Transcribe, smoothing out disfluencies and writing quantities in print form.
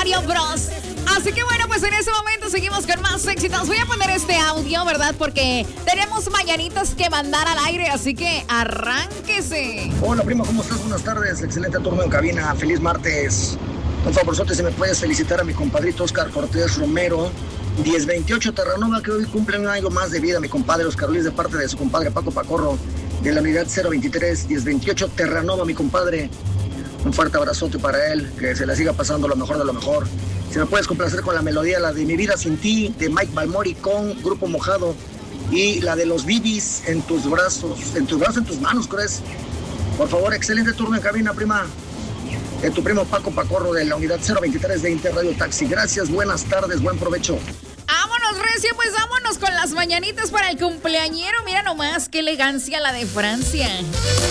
Mario Bros. Así que bueno, pues en ese momento seguimos con más éxitos. Voy a poner este audio, ¿verdad? Porque tenemos mañanitas que mandar al aire, así que arránquese. Hola, primo, ¿cómo estás? Buenas tardes. Excelente turno en cabina. Feliz martes. Por favor, si me puedes felicitar a mi compadrito Oscar Cortés Romero, 1028 Terranova, que hoy cumple un año más de vida, mi compadre Oscar Luis, de parte de su compadre Paco Pacorro, de la unidad 023, 1028 Terranova, mi compadre. Un fuerte abrazote para él, que se la siga pasando lo mejor de lo mejor. Si me puedes complacer con la melodía, la de Mi Vida Sin Ti, de Mike Balmori con Grupo Mojado, y la de Los Bibis, En tus brazos, en tus manos, ¿crees? Por favor, excelente turno en cabina, prima. De tu primo Paco Pacorro, de la unidad 023 de Interradio Taxi. Gracias, buenas tardes, buen provecho. Vámonos, Recio, pues vámonos con las mañanitas para el cumpleañero. Mira nomás qué elegancia la de Francia.